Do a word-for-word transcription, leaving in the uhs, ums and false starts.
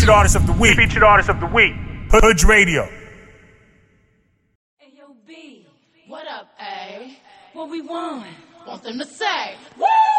Featured artist of the week. Featured artist of the week. Hood Radio. Hey, yo, B. What up, A? What we want? Want them to say, woo!